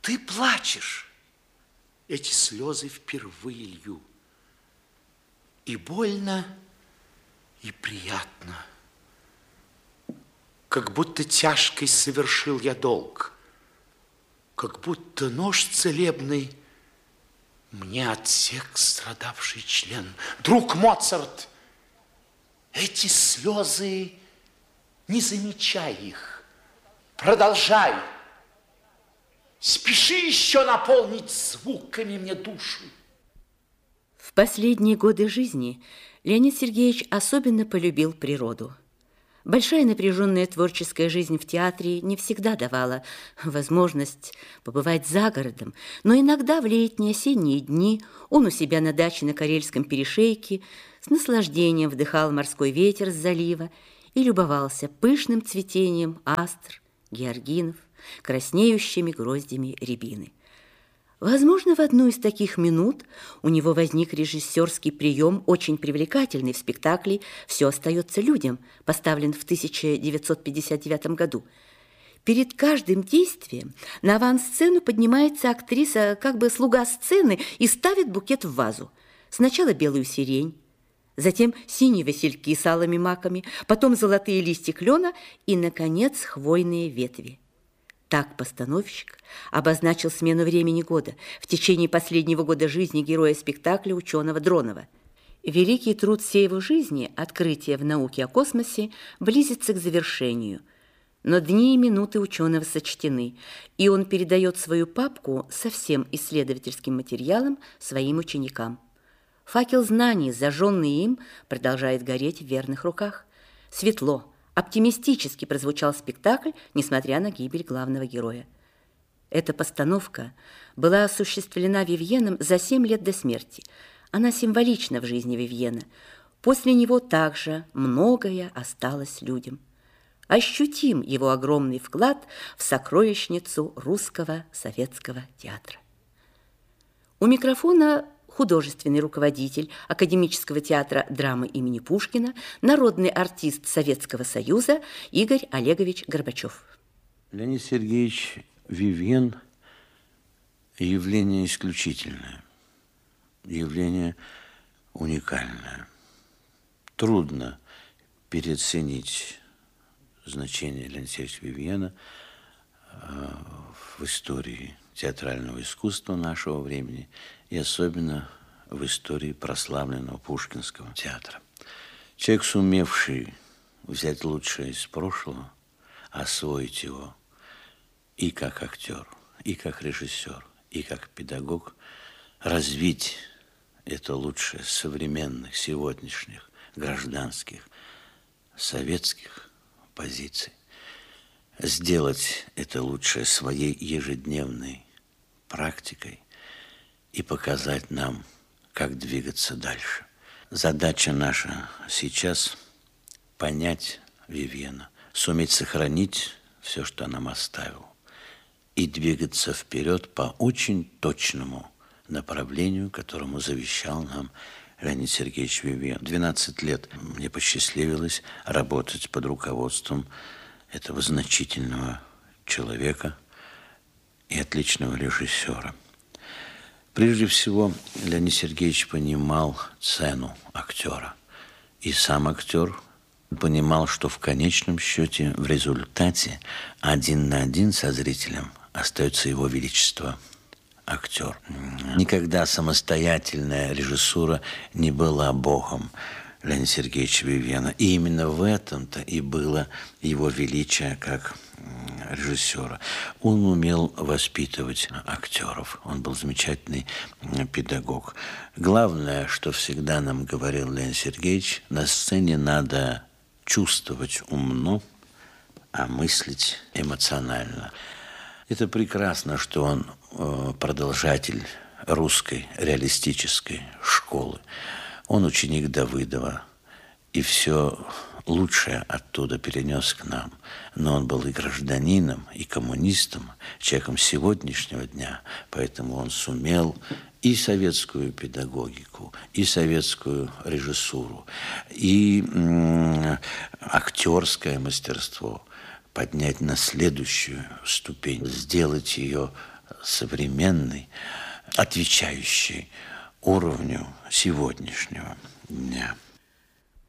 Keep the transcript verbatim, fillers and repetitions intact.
Ты плачешь. Эти слезы впервые лью. И больно, и приятно. Как будто тяжкий совершил я долг. Как будто нож целебный мне отсек страдавший член. Друг Моцарт, эти слезы, не замечай их. Продолжай. Спеши еще наполнить звуками мне душу. В последние годы жизни Леонид Сергеевич особенно полюбил природу. Большая напряженная творческая жизнь в театре не всегда давала возможность побывать за городом, но иногда в летние осенние дни он у себя на даче на Карельском перешейке с наслаждением вдыхал морской ветер с залива и любовался пышным цветением астр, георгинов, краснеющими гроздями рябины. Возможно, в одну из таких минут у него возник режиссерский прием, очень привлекательный в спектакле «Все остается людям», поставлен в тысяча девятьсот пятьдесят девятом году. Перед каждым действием на авансцену поднимается актриса, как бы слуга сцены, и ставит букет в вазу. Сначала белую сирень, затем синие васильки с алыми маками, потом золотые листья клена и, наконец, хвойные ветви. Так постановщик обозначил смену времени года в течение последнего года жизни героя спектакля ученого Дронова. Великий труд всей его жизни, открытие в науке о космосе, близится к завершению. Но дни и минуты ученого сочтены, и он передает свою папку со всем исследовательским материалом своим ученикам. Факел знаний, зажженный им, продолжает гореть в верных руках. Светло, оптимистически прозвучал спектакль, несмотря на гибель главного героя. Эта постановка была осуществлена Вивьеном за семь лет до смерти. Она символична в жизни Вивьена. После него также многое осталось людям. Ощутим его огромный вклад в сокровищницу русского советского театра. У микрофона художественный руководитель Академического театра драмы имени Пушкина, народный артист Советского Союза Игорь Олегович Горбачев. Леонид Сергеевич Вивьен – явление исключительное, явление уникальное. Трудно переоценить значение Леонида Сергеевича Вивьена в истории театрального искусства нашего времени и особенно в истории прославленного Пушкинского театра. Человек, сумевший взять лучшее из прошлого, освоить его и как актер, и как режиссер, и как педагог, развить это лучшее современных, сегодняшних, гражданских, советских позиций, сделать это лучшее своей ежедневной практикой и показать нам, как двигаться дальше. Задача наша сейчас – понять Вивьена, суметь сохранить все, что нам оставил, и двигаться вперед по очень точному направлению, которому завещал нам Леонид Сергеевич Вивьен. двенадцать лет мне посчастливилось работать под руководством этого значительного человека и отличного режиссера. Прежде всего, Леонид Сергеевич понимал цену актера. И сам актер понимал, что в конечном счете, в результате, один на один со зрителем остается его величество актер. Никогда самостоятельная режиссура не была богом Леонида Сергеевича Вивьена. И именно в этом-то и было его величие как режиссера. Он умел воспитывать актеров. Он был замечательный педагог. Главное, что всегда нам говорил Леонид Сергеевич, на сцене надо чувствовать умно, а мыслить эмоционально. Это прекрасно, что он продолжатель русской реалистической школы. Он ученик Давыдова, и все лучшее оттуда перенес к нам. Но он был и гражданином, и коммунистом, человеком сегодняшнего дня, поэтому он сумел и советскую педагогику, и советскую режиссуру, и м- актерское мастерство поднять на следующую ступень, сделать ее современный, отвечающий уровню сегодняшнего дня.